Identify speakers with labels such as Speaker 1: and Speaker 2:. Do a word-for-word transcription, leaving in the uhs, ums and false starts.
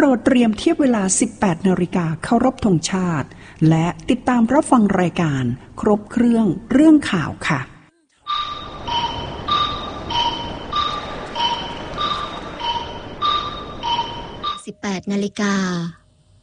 Speaker 1: รดเตรียมเทียบเวลา สิบแปด นาฬิกาเคารพธงชาติและติดตามรับฟังรายการครบเครื่องเรื่องข่าวค่ะ
Speaker 2: สิบแปด นาฬิกา